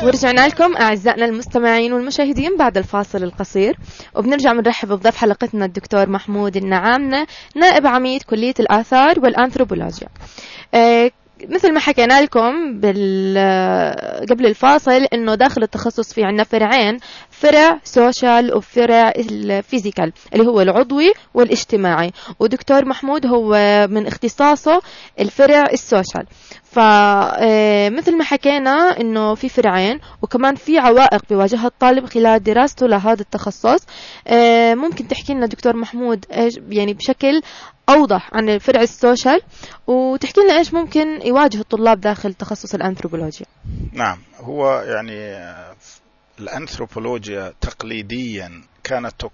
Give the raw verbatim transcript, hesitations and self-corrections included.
ورجعنا لكم أعزائنا المستمعين والمشاهدين بعد الفاصل القصير، وبنرجع بنرحب بضيف حلقتنا الدكتور محمود النعامنة، نائب عميد كلية الآثار والأنثروبولوجيا. آه مثل ما حكينا لكم قبل الفاصل انه داخل التخصص في عندنا فرعين، فرع سوشيال وفرع الفيزيكال اللي هو العضوي والاجتماعي، ودكتور محمود هو من اختصاصه الفرع السوشيال. فمثل ما حكينا انه في فرعين، وكمان في عوائق بيواجهها الطالب خلال دراسته لهذا التخصص. ممكن تحكي لنا دكتور محمود ايش يعني بشكل اوضح عن الفرع السوشيال، وتحكي لنا ايش ممكن يواجه الطلاب داخل تخصص الانثروبولوجيا؟ نعم، هو يعني الانثروبولوجيا تقليديا كانت